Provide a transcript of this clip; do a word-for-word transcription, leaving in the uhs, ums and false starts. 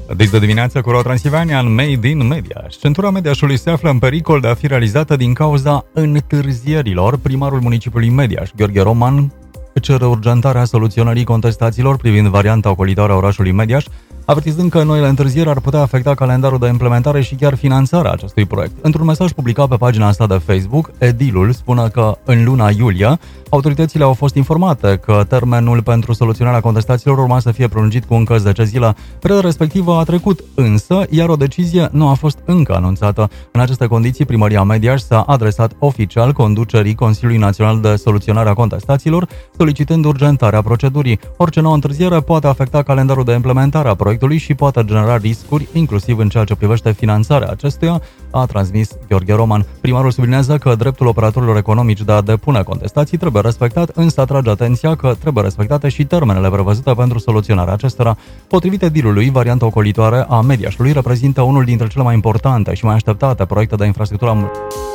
Deci de dimineață cu Transilvania în Made in Mediaș. Centura Mediașului se află în pericol de a fi realizată din cauza întârzierilor. Primarul municipiului Mediaș, Gheorghe Roman, cere urgentarea soluționării contestațiilor privind varianta ocolitoare a orașului Mediaș, avertizând că noile întârzieri ar putea afecta calendarul de implementare și chiar finanțarea acestui proiect. Într-un mesaj publicat pe pagina sa de Facebook, edilul spune că în luna iulie autoritățile au fost informate că termenul pentru soluționarea contestațiilor urma să fie prelungit cu încă zece zile. Perioada respectivă a trecut însă, iar o decizie nu a fost încă anunțată. În aceste condiții, Primăria Mediaș s-a adresat oficial conducerii Consiliului Național de Soluționare a Contestațiilor, solicitând urgentarea procedurii. Orice nouă întârziere poate afecta calendarul de implementare a proiectului și poate genera riscuri, inclusiv în ceea ce privește finanțarea acestuia, a transmis Gheorghe Roman. Primarul sublinează că dreptul operatorilor economici de a depune contestații trebuie respectat, însă atrage atenția că trebuie respectate și termenele prevăzute pentru soluționarea acestora. Potrivit edilului, varianta ocolitoare a Mediașului reprezintă unul dintre cele mai importante și mai așteptate proiecte de infrastructură